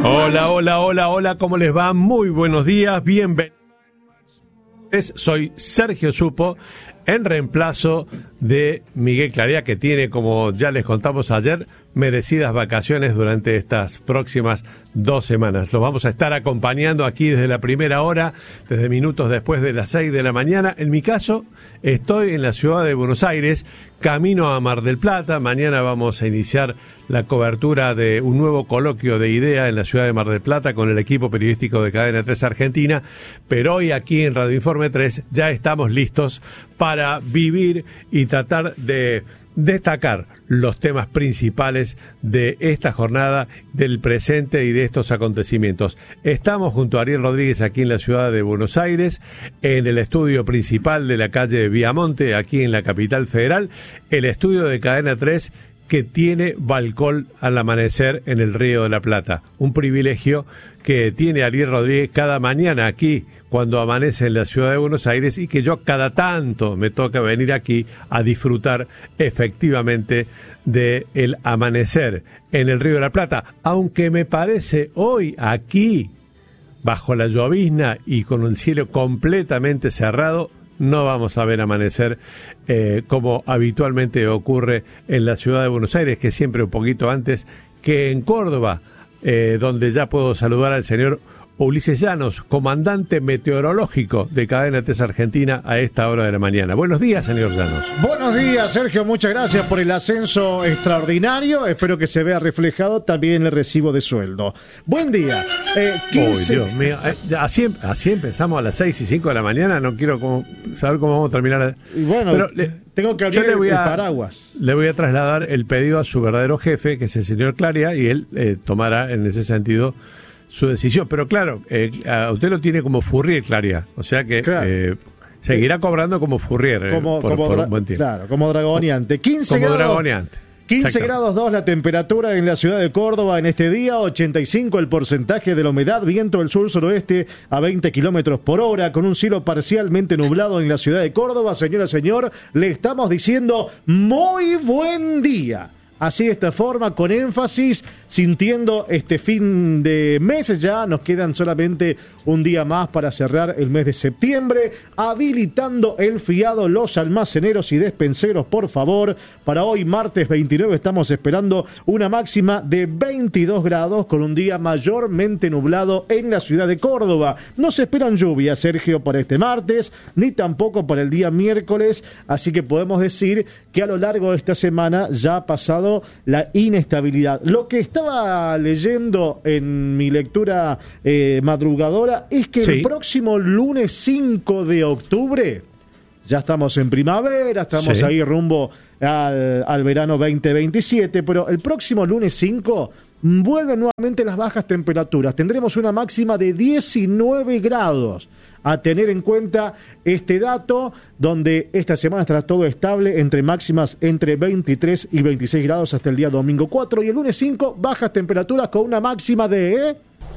Hola, hola, hola, hola, ¿cómo les va? Muy buenos días, bienvenidos. Soy Sergio Supo, en reemplazo de Miguel Clarea, que tiene, como ya les contamos ayer, merecidas vacaciones durante estas próximas 2 semanas. Los vamos a estar acompañando aquí desde la primera hora, desde minutos después de las 6 de la mañana. En mi caso, estoy en la ciudad de Buenos Aires, camino a Mar del Plata. Mañana vamos a iniciar la cobertura de un nuevo coloquio de IDEA en la ciudad de Mar del Plata con el equipo periodístico de Cadena 3 Argentina, pero hoy aquí en Radio Informe 3 ya estamos listos para vivir y tratar de destacar los temas principales de esta jornada, del presente y de estos acontecimientos. Estamos junto a Ariel Rodríguez aquí en la ciudad de Buenos Aires, en el estudio principal de la calle Viamonte, aquí en la capital federal, el estudio de Cadena 3 que tiene balcón al amanecer en el Río de la Plata. Un privilegio que tiene Ariel Rodríguez cada mañana aquí, cuando amanece en la ciudad de Buenos Aires, y que yo cada tanto me toca venir aquí a disfrutar efectivamente de el amanecer en el Río de la Plata. Aunque me parece hoy aquí, bajo la llovizna y con un cielo completamente cerrado, no vamos a ver amanecer como habitualmente ocurre en la ciudad de Buenos Aires, que siempre un poquito antes que en Córdoba, donde ya puedo saludar al señor Ulises Llanos, comandante meteorológico de Cadena 3 Argentina a esta hora de la mañana. Buenos días, señor Llanos. Buenos días, Sergio. Muchas gracias por el ascenso extraordinario. Espero que se vea reflejado también el recibo de sueldo. Buen día. 15... Dios mío. Así empezamos a las 6:05 de la mañana. No quiero saber cómo vamos a terminar. Y bueno, pero tengo que abrir el paraguas. Le voy a trasladar el pedido a su verdadero jefe, que es el señor Claria, y él tomará en ese sentido su decisión. Pero claro, a usted lo tiene como Fourrier, Claria, o sea que claro, seguirá cobrando como Fourrier por un buen tiempo. Claro, como dragoneante. 15 como grados, dragoneante. 15 grados 2 la temperatura en la ciudad de Córdoba en este día, 85 el porcentaje de la humedad, viento del sur-suroeste a 20 kilómetros por hora, con un cielo parcialmente nublado en la ciudad de Córdoba. Señora, señor, le estamos diciendo muy buen día. Así de esta forma, con énfasis, sintiendo este fin de mes. Ya nos quedan solamente un día más para cerrar el mes de septiembre, habilitando el fiado, los almaceneros y despenseros, por favor. Para hoy, martes 29, estamos esperando una máxima de 22 grados, con un día mayormente nublado en la ciudad de Córdoba. No se esperan lluvias, Sergio, para este martes, ni tampoco para el día miércoles, así que podemos decir que a lo largo de esta semana ya ha pasado la inestabilidad. Lo que estaba leyendo en mi lectura madrugadora es que el próximo lunes 5 de octubre, ya estamos en primavera, estamos ahí rumbo al verano 2027, pero el próximo lunes 5 vuelven nuevamente las bajas temperaturas. Tendremos una máxima de 19 grados. A tener en cuenta este dato, donde esta semana estará todo estable, entre máximas entre 23 y 26 grados hasta el día domingo 4, y el lunes 5 bajas temperaturas con una máxima de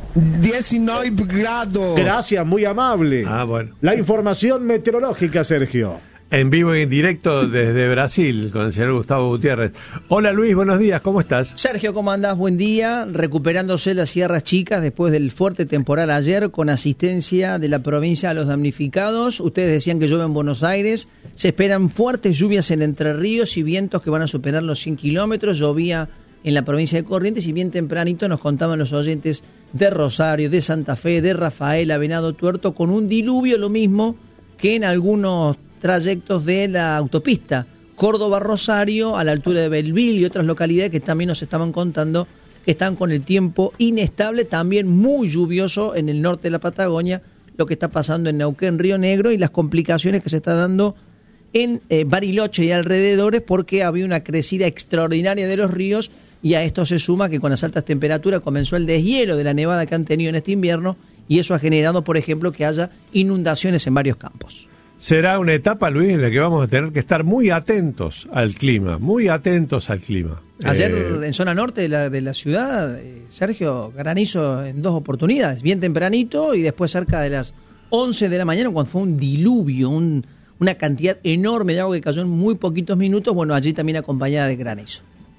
19 grados. Gracias, muy amable. Bueno. La información meteorológica, Sergio. En vivo y en directo desde Brasil con el señor Gustavo Gutiérrez. Hola Luis, buenos días, ¿cómo estás? Sergio, ¿cómo andás? Buen día. Recuperándose las Sierras Chicas después del fuerte temporal ayer, con asistencia de la provincia a los damnificados. Ustedes decían que llueve en Buenos Aires. Se esperan fuertes lluvias en Entre Ríos y vientos que van a superar los 100 kilómetros. Llovía en la provincia de Corrientes y bien tempranito nos contaban los oyentes de Rosario, de Santa Fe, de Rafaela, Venado Tuerto, con un diluvio, lo mismo que en algunos trayectos de la autopista Córdoba-Rosario, a la altura de Belville y otras localidades que también nos estaban contando que están con el tiempo inestable, también muy lluvioso en el norte de la Patagonia, lo que está pasando en Neuquén, Río Negro, y las complicaciones que se está dando en Bariloche y alrededores, porque había una crecida extraordinaria de los ríos, y a esto se suma que con las altas temperaturas comenzó el deshielo de la nevada que han tenido en este invierno, y eso ha generado, por ejemplo, que haya inundaciones en varios campos. Será una etapa, Luis, en la que vamos a tener que estar muy atentos al clima, muy atentos al clima. Ayer en zona norte de la ciudad, Sergio, granizo en 2 oportunidades, bien tempranito y después cerca de las 11 de la mañana, cuando fue un diluvio, una cantidad enorme de agua que cayó en muy poquitos minutos, bueno, allí también acompañada de granizo.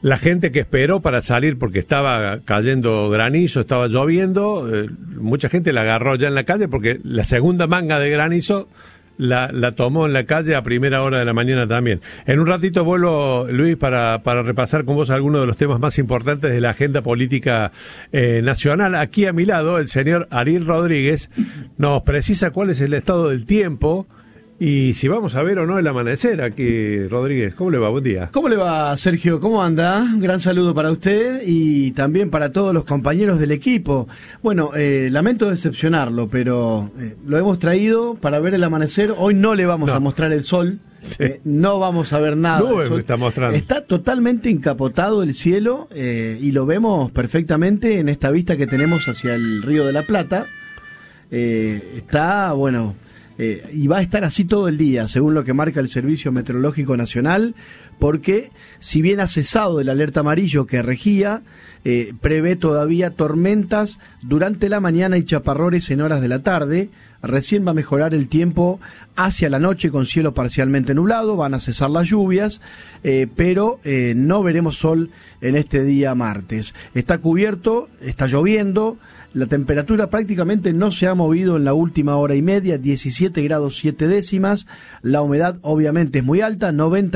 la gente que esperó para salir porque estaba cayendo granizo, estaba lloviendo, mucha gente la agarró ya en la calle porque la segunda manga de granizo la tomó en la calle a primera hora de la mañana también. En un ratito vuelvo, Luis, para repasar con vos algunos de los temas más importantes de la agenda política nacional. Aquí a mi lado, el señor Ariel Rodríguez nos precisa cuál es el estado del tiempo y si vamos a ver o no el amanecer aquí. Rodríguez, ¿cómo le va? Buen día. ¿Cómo le va, Sergio? ¿Cómo anda? Un gran saludo para usted y también para todos los compañeros del equipo. Bueno, lamento decepcionarlo, pero lo hemos traído para ver el amanecer. Hoy no le vamos a mostrar el sol. Sí. No vamos a ver nada. Del sol. Está mostrando. Está totalmente encapotado el cielo y lo vemos perfectamente en esta vista que tenemos hacia el Río de la Plata. Está, bueno... y va a estar así todo el día, según lo que marca el Servicio Meteorológico Nacional, porque si bien ha cesado el alerta amarillo que regía, prevé todavía tormentas durante la mañana y chaparrones en horas de la tarde. Recién va a mejorar el tiempo hacia la noche con cielo parcialmente nublado, van a cesar las lluvias, pero no veremos sol en este día martes. Está cubierto, está lloviendo. La temperatura prácticamente no se ha movido en la última hora y media, 17 grados 7 décimas. La humedad obviamente es muy alta,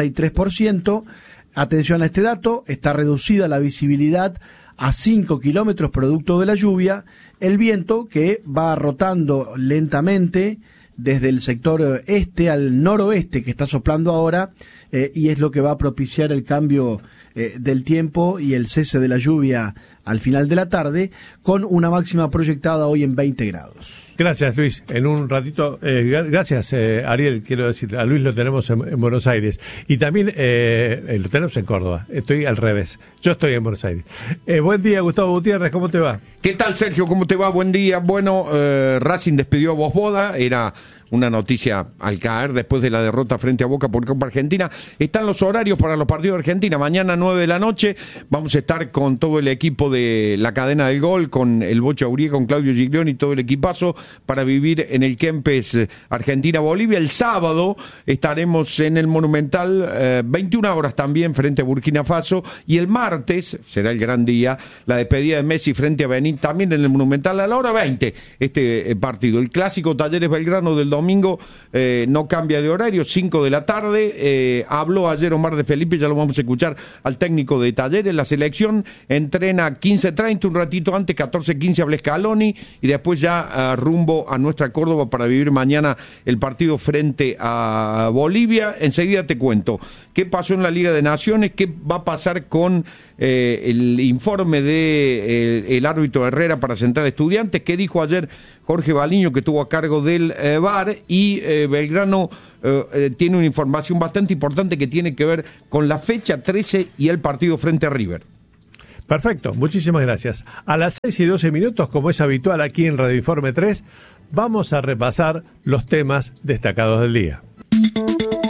93%. Atención a este dato, está reducida la visibilidad a 5 kilómetros producto de la lluvia. El viento que va rotando lentamente desde el sector este al noroeste que está soplando ahora y es lo que va a propiciar el cambio del tiempo y el cese de la lluvia al final de la tarde, con una máxima proyectada hoy en 20 grados. Gracias, Luis. En un ratito, gracias, Ariel, quiero decir, a Luis lo tenemos en Buenos Aires y también lo tenemos en Córdoba. Estoy al revés, yo estoy en Buenos Aires. Buen día, Gustavo Gutiérrez, ¿cómo te va? ¿Qué tal, Sergio? ¿Cómo te va? Buen día. Bueno, Racing despidió a Vosboda, era una noticia al caer después de la derrota frente a Boca por Copa Argentina. Están los horarios para los partidos de Argentina. Mañana 9 de la noche vamos a estar con todo el equipo de la cadena del gol, con el Bocha Uría, con Claudio Giglioni y todo el equipazo para vivir en el Kempes Argentina-Bolivia. El sábado estaremos en el Monumental, 21 horas también frente a Burkina Faso, y el martes será el gran día, la despedida de Messi frente a Benín, también en el Monumental a la hora 20 este partido. El clásico Talleres Belgrano del domingo no cambia de horario, 5 de la tarde. Habló ayer Omar de Felipe, ya lo vamos a escuchar al técnico de Talleres. La selección entrena 15:30, un ratito antes, 14:15 habla Scaloni, y después ya rumbo a nuestra Córdoba para vivir mañana el partido frente a Bolivia. Enseguida te cuento qué pasó en la Liga de Naciones, qué va a pasar con el informe de el árbitro Herrera para Central Estudiantes, qué dijo ayer Jorge Baliño, que estuvo a cargo del VAR, y Belgrano tiene una información bastante importante que tiene que ver con la fecha 13 y el partido frente a River. Perfecto, muchísimas gracias. A las 6:12, como es habitual aquí en Radio Informe 3, vamos a repasar los temas destacados del día.